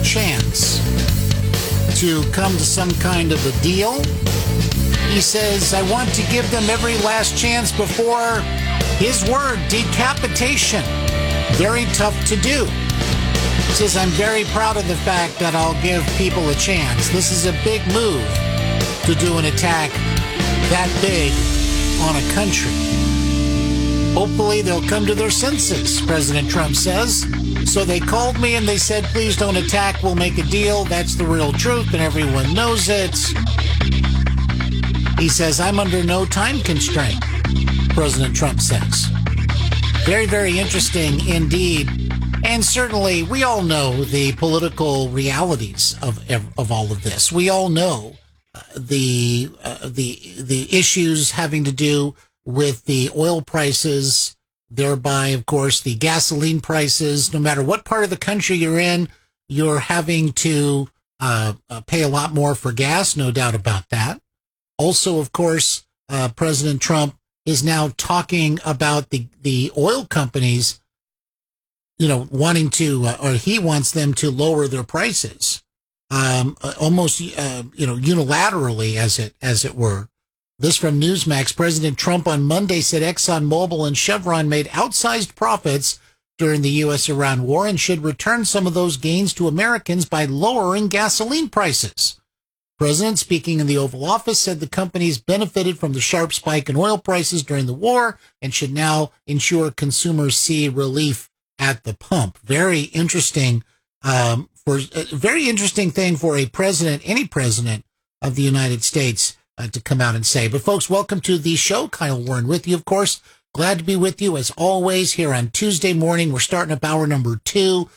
chance to come to some kind of a deal. He says, I want to give them every last chance before, his word, decapitation. Very tough to do. He says, I'm very proud of the fact that I'll give people a chance. This is a big move to do an attack that big on a country. Hopefully they'll come to their senses, President Trump says. So they called me and they said, please don't attack. We'll make a deal. That's the real truth and everyone knows it. He says, I'm under no time constraint, President Trump says. Very, very interesting indeed. And certainly we all know the political realities of all of this. We all know the issues having to do with the oil prices, thereby, of course, the gasoline prices. No matter what part of the country you're in, you're having to pay a lot more for gas, no doubt about that. Also, of course, President Trump is now talking about the oil companies, wanting to, or he wants them to lower their prices, almost, unilaterally, as it were. This from Newsmax. President Trump on Monday said ExxonMobil and Chevron made outsized profits during the U.S.-Iran war and should return some of those gains to Americans by lowering gasoline prices. President, speaking in the Oval Office, said the companies benefited from the sharp spike in oil prices during the war and should now ensure consumers see relief at the pump. Very interesting, very interesting thing for a president, any president of the United States, to come out and say. But folks, welcome to the show. Kyle Warren with you, of course. Glad to be with you as always here on Tuesday morning. We're starting up hour number 2.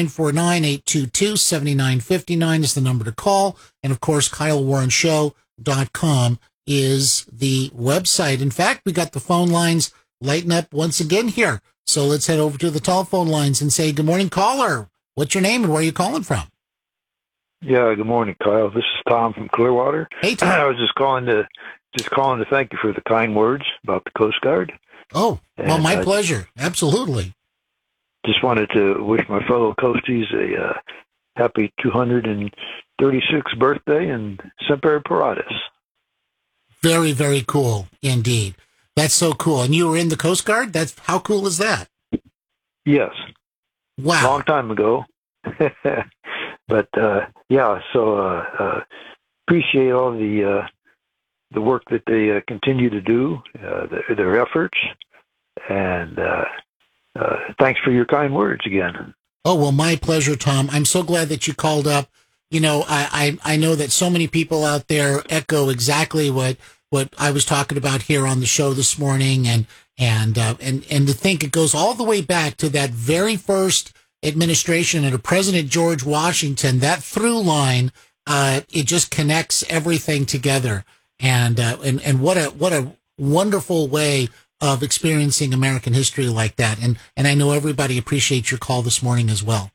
949-822-7959 is the number to call. And of course, KyleWarrenShow.com is the website. In fact, we got the phone lines lighting up once again here. So let's head over to the telephone lines and say, good morning, caller. What's your name and where are you calling from? Yeah, good morning, Kyle. This is Tom from Clearwater. Hey, Tom. I was just calling to thank you for the kind words about the Coast Guard. Oh, well, my pleasure. Absolutely. Just wanted to wish my fellow Coasties a happy 236th birthday and Semper Paratus. Very, very cool indeed. That's so cool. And you were in the Coast Guard? How cool is that? Yes. Wow. Long time ago. But appreciate all the work that they continue to do, their efforts, and thanks for your kind words again. Oh, well, my pleasure, Tom. I'm so glad that you called up. I know that so many people out there echo exactly what I was talking about here on the show this morning, and to think it goes all the way back to that very first administration under President George Washington. That through line, it just connects everything together, and what a wonderful way of experiencing American history like that. And I know everybody appreciates your call this morning as well.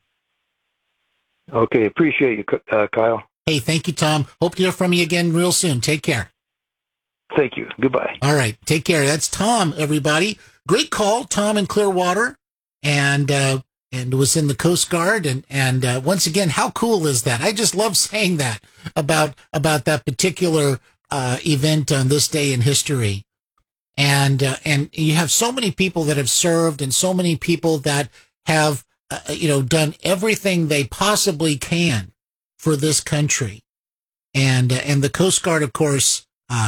Okay, appreciate you, Kyle. Hey, thank you, Tom. Hope to hear from you again real soon. Take care. Thank you. Goodbye. All right, take care. That's Tom, everybody. Great call, Tom in Clearwater, and was in the Coast Guard. And once again, how cool is that? I just love saying that about that particular event on this day in history. And you have so many people that have served and so many people that have, done everything they possibly can for this country. And the Coast Guard, of course,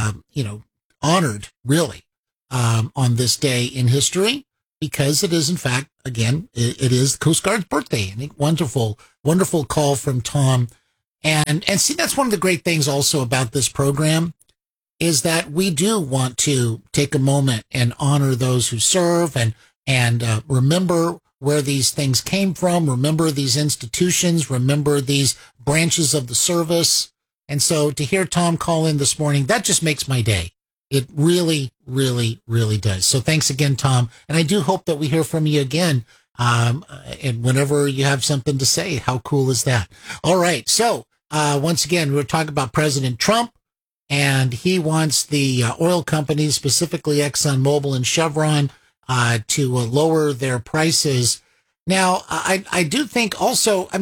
honored really, on this day in history, because it is, in fact, again, it is the Coast Guard's birthday. And wonderful, wonderful call from Tom. And see, that's one of the great things also about this program, is that we do want to take a moment and honor those who serve and remember where these things came from, remember these institutions, remember these branches of the service. And so to hear Tom call in this morning, that just makes my day. It really, really, really does. So thanks again, Tom. And I do hope that we hear from you again. And whenever you have something to say, how cool is that? All right. So once again, we're talking about President Trump. And he wants the oil companies, specifically ExxonMobil and Chevron, to lower their prices. Now, I do think also,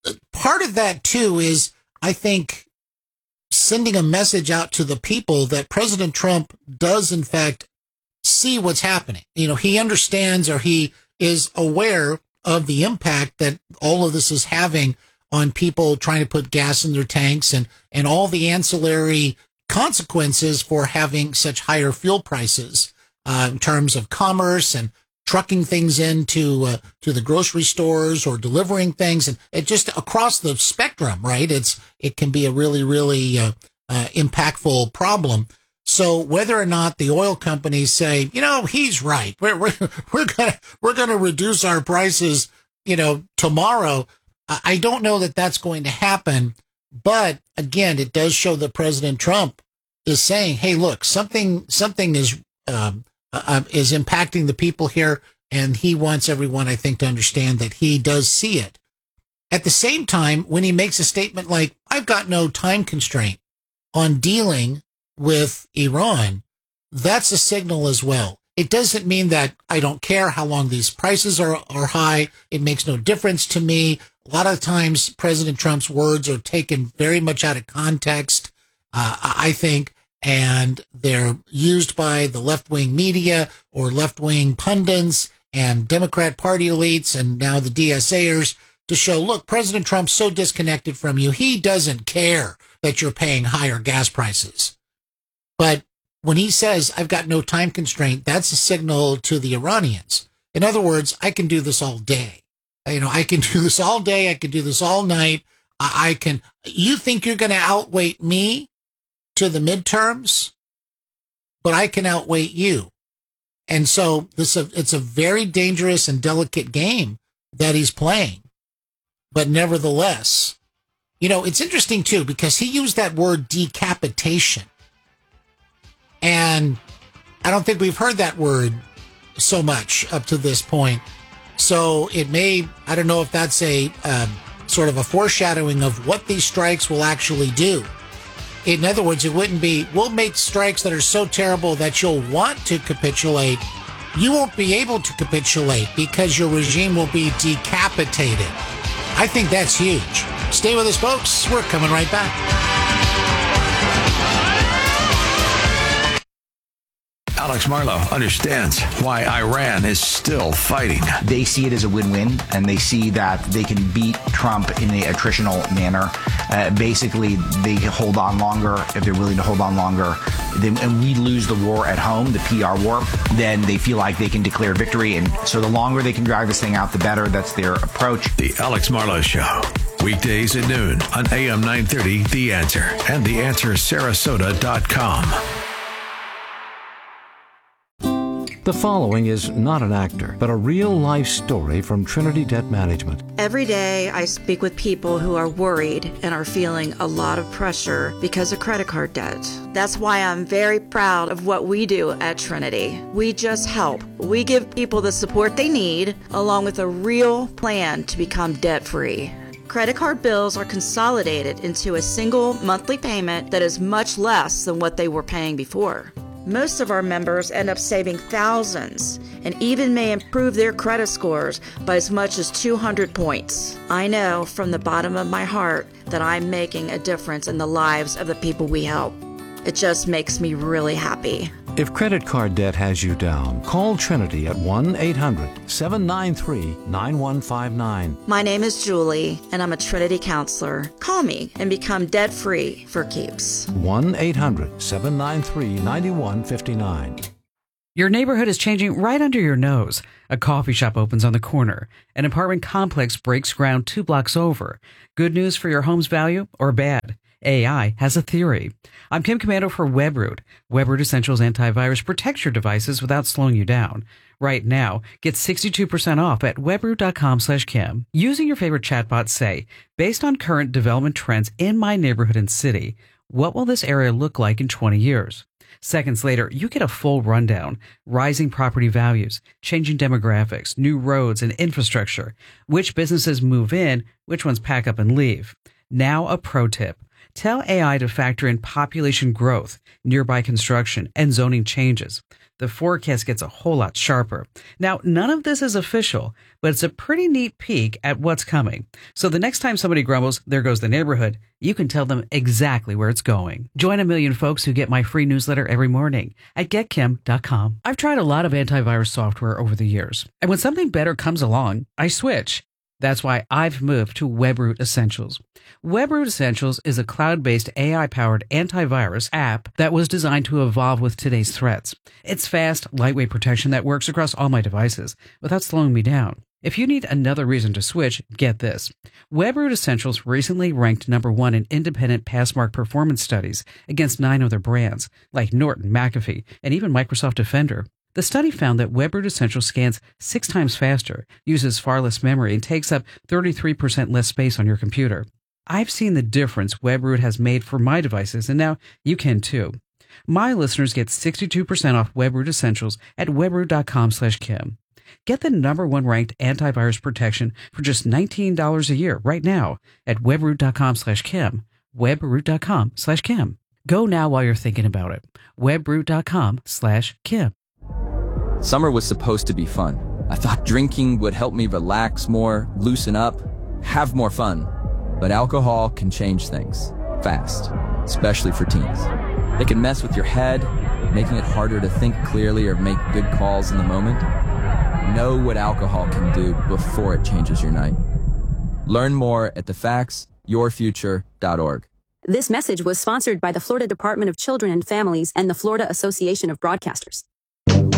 part of that, too, is, I think, sending a message out to the people that President Trump does, in fact, see what's happening. He understands, or he is aware of the impact that all of this is having on people trying to put gas in their tanks, and all the ancillary consequences for having such higher fuel prices in terms of commerce and trucking things into to the grocery stores or delivering things, and it just across the spectrum, right? It can be a really, really impactful problem. So whether or not the oil companies say, he's right, we're gonna reduce our prices, tomorrow, I don't know that that's going to happen. But again, it does show that President Trump is saying, hey, look, something is impacting the people here. And he wants everyone, I think, to understand that he does see it. At the same time, when he makes a statement like, I've got no time constraint on dealing with Iran, that's a signal as well. It doesn't mean that I don't care how long these prices are high. It makes no difference to me. A lot of times, President Trump's words are taken very much out of context, I think, and they're used by the left-wing media or left-wing pundits and Democrat Party elites and now the DSAers to show, look, President Trump's so disconnected from you, he doesn't care that you're paying higher gas prices. But when he says, I've got no time constraint, that's a signal to the Iranians. In other words, I can do this all day. I can do this all day. I can do this all night. You think you're going to outweigh me to the midterms, but I can outweigh you. And so it's a very dangerous and delicate game that he's playing. But nevertheless, it's interesting too, because he used that word decapitation. And I don't think we've heard that word so much up to this point. So I don't know if that's a sort of a foreshadowing of what these strikes will actually do. In other words, it wouldn't be, we'll make strikes that are so terrible that you'll want to capitulate. You won't be able to capitulate because your regime will be decapitated. I think that's huge. Stay with us, folks. We're coming right back. Alex Marlow understands why Iran is still fighting. They see it as a win-win, and they see that they can beat Trump in an attritional manner. Basically, they hold on longer if they're willing to hold on longer. And we lose the war at home, the PR war, then they feel like they can declare victory. And so the longer they can drag this thing out, the better. That's their approach. The Alex Marlow Show. Weekdays at noon on AM 930, The Answer, and TheAnswerSarasota.com. The following is not an actor, but a real-life story from Trinity Debt Management. Every day, I speak with people who are worried and are feeling a lot of pressure because of credit card debt. That's why I'm very proud of what we do at Trinity. We just help. We give people the support they need, along with a real plan to become debt-free. Credit card bills are consolidated into a single monthly payment that is much less than what they were paying before. Most of our members end up saving thousands and even may improve their credit scores by as much as 200 points. I know from the bottom of my heart that I'm making a difference in the lives of the people we help. It just makes me really happy. If credit card debt has you down, call Trinity at 1-800-793-9159. My name is Julie, and I'm a Trinity counselor. Call me and become debt-free for keeps. 1-800-793-9159. Your neighborhood is changing right under your nose. A coffee shop opens on the corner. An apartment complex breaks ground 2 blocks over. Good news for your home's value or bad? AI has a theory. I'm Kim Commando for WebRoot. WebRoot Essentials Antivirus protects your devices without slowing you down. Right now, get 62% off at webroot.com/Kim. Using your favorite chatbot, say, based on current development trends in my neighborhood and city, what will this area look like in 20 years? Seconds later, you get a full rundown. Rising property values, changing demographics, new roads and infrastructure, which businesses move in, which ones pack up and leave. Now a pro tip. Tell AI to factor in population growth, nearby construction, and zoning changes. the forecast gets a whole lot sharper. Now, none of this is official, but it's a pretty neat peek at what's coming. So the next time somebody grumbles, there goes the neighborhood, you can tell them exactly where it's going. Join a million folks who get my free newsletter every morning at getkim.com. I've tried a lot of antivirus software over the years, and when something better comes along, I switch. That's why I've moved to WebRoot Essentials. WebRoot Essentials is a cloud-based AI-powered antivirus app that was designed to evolve with today's threats. It's fast, lightweight protection that works across all my devices without slowing me down. If you need another reason to switch, get this. WebRoot Essentials recently ranked #1 in independent Passmark performance studies against 9 other brands, like Norton, McAfee, and even Microsoft Defender. The study found that WebRoot Essentials scans 6 times faster, uses far less memory, and takes up 33% less space on your computer. I've seen the difference WebRoot has made for my devices, and now you can too. My listeners get 62% off WebRoot Essentials at webroot.com/Kim. Get the #1 ranked antivirus protection for just $19 a year right now at webroot.com/Kim. webroot.com/Kim. Go now while you're thinking about it. webroot.com/Kim. Summer was supposed to be fun. I thought drinking would help me relax more, loosen up, have more fun. But alcohol can change things fast, especially for teens. It can mess with your head, making it harder to think clearly or make good calls in the moment. Know what alcohol can do before it changes your night. Learn more at thefactsyourfuture.org. This message was sponsored by the Florida Department of Children and Families and the Florida Association of Broadcasters.